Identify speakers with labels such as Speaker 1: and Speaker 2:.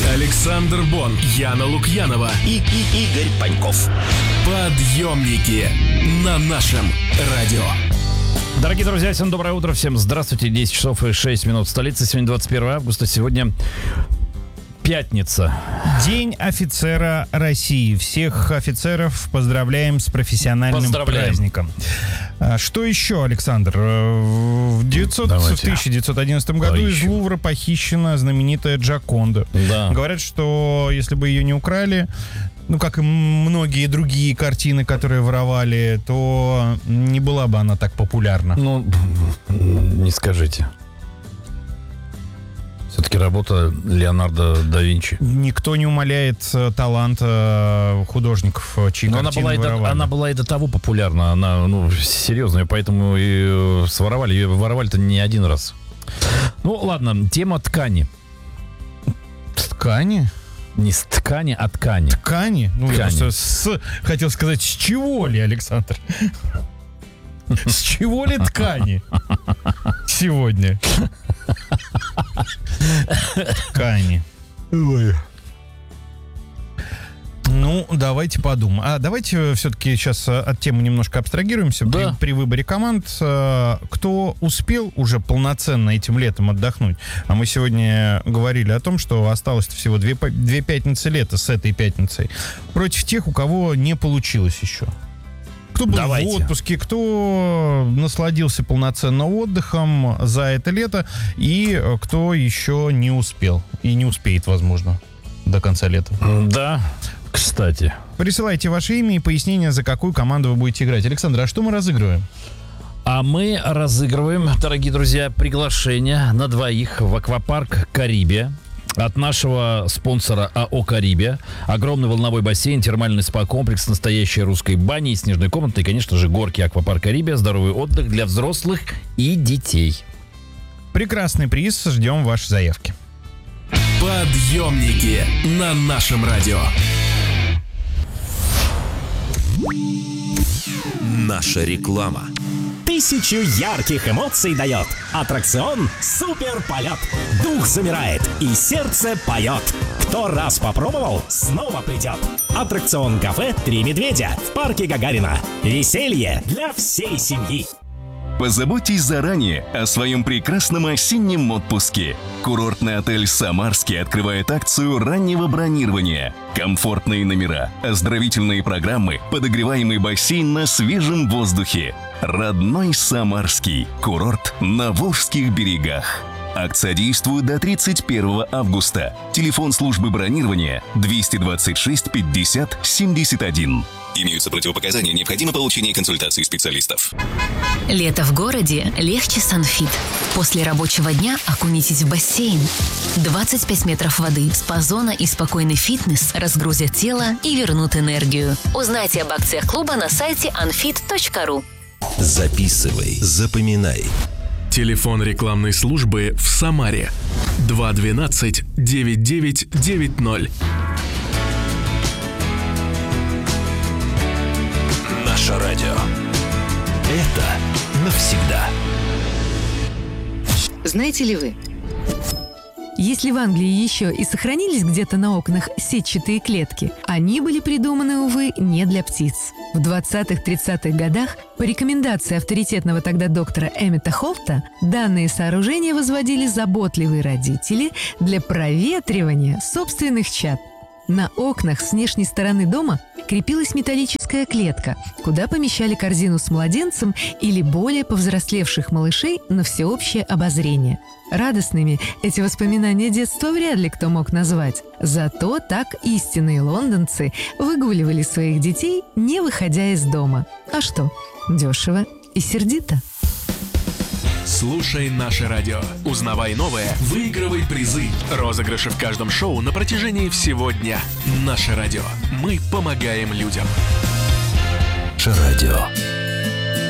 Speaker 1: Александр Бон, Яна Лукьянова и Игорь Паньков. Подъемники на нашем радио.
Speaker 2: Дорогие друзья, всем доброе утро, всем здравствуйте. 10 часов и 6 минут в столице. Сегодня 21 августа, сегодня пятница.
Speaker 3: День офицера России. Всех офицеров поздравляем с профессиональным праздником. Что еще, Александр? В 1911 году из Лувра похищена знаменитая Джоконда.
Speaker 2: Да.
Speaker 3: Говорят, что если бы ее не украли, ну, как и многие другие картины, которые воровали, то не была бы она так популярна.
Speaker 2: Ну, не скажите. Все-таки работа Леонардо да Винчи.
Speaker 3: Никто не умаляет таланта художников, чьи картины воровали.
Speaker 2: Она была и до того популярна. Она, серьезная, поэтому и своровали. Ее воровали-то не один раз. Ну, ладно, тема ткани.
Speaker 3: Ткани?
Speaker 2: Не с ткани, а ткани.
Speaker 3: Ткани? Ну,
Speaker 2: ткани.
Speaker 3: Я просто хотел сказать, с чего ли, Александр? С чего ли ткани сегодня? Ткани. Ну, давайте подумаем. Давайте все-таки сейчас от темы немножко абстрагируемся.
Speaker 2: Да.
Speaker 3: При выборе команд. Кто успел уже полноценно этим летом отдохнуть? А мы сегодня говорили о том, что осталось всего две пятницы лета с этой пятницей. Против тех, у кого не получилось еще. Кто был в отпуске, кто насладился полноценно отдыхом за это лето, и кто еще не успел. И не успеет, возможно, до конца лета.
Speaker 2: Да, кстати.
Speaker 3: Присылайте ваше имя и пояснение, за какую команду вы будете играть. Александр, а что мы разыгрываем?
Speaker 2: А мы разыгрываем, дорогие друзья, приглашение на двоих в аквапарк «Карибия». От нашего спонсора АО «Карибия». Огромный волновой бассейн, термальный спа-комплекс, настоящей русской бани и снежной комнаты. И, конечно же, горки аквапарк «Карибия». Здоровый отдых для взрослых и детей.
Speaker 3: Прекрасный приз. Ждем ваши заявки.
Speaker 1: Подъемники на нашем радио.
Speaker 4: Наша реклама.
Speaker 5: 1000 ярких эмоций дает. Аттракцион «Супер полет». Дух замирает и сердце поет. Кто раз попробовал, снова придет. Аттракцион «Кафе Три медведя» в парке Гагарина. Веселье для всей семьи.
Speaker 6: Позаботьтесь заранее о своем прекрасном осеннем отпуске. Курортный отель «Самарский» открывает акцию раннего бронирования. Комфортные номера, оздоровительные программы, подогреваемый бассейн на свежем воздухе. Родной Самарский. Курорт на Волжских берегах. Акция действует до 31 августа. Телефон службы бронирования 226 50 71. Имеются противопоказания, необходимо получение консультации специалистов.
Speaker 7: Лето в городе легче с Анфит. После рабочего дня окунитесь в бассейн. 25 метров воды, спа-зона и спокойный фитнес разгрузят тело и вернут энергию. Узнайте об акциях клуба на сайте anfit.ru.
Speaker 4: Записывай, запоминай.
Speaker 1: Телефон рекламной службы в Самаре 212 9990.
Speaker 4: Наше радио. Это навсегда.
Speaker 8: Знаете ли вы?
Speaker 9: Если в Англии еще и сохранились где-то на окнах сетчатые клетки, они были придуманы, увы, не для птиц. В 20-30-х годах по рекомендации авторитетного тогда доктора Эммета Холта данные сооружения возводили заботливые родители для проветривания собственных чад. На окнах с внешней стороны дома крепилась металлическая клетка, куда помещали корзину с младенцем или более повзрослевших малышей на всеобщее обозрение. Радостными эти воспоминания детства вряд ли кто мог назвать. Зато так истинные лондонцы выгуливали своих детей, не выходя из дома. А что? Дешево и сердито.
Speaker 1: Слушай наше радио. Узнавай новое, выигрывай призы. Розыгрыши в каждом шоу на протяжении всего дня. Наше радио. Мы помогаем людям.
Speaker 4: Наше радио.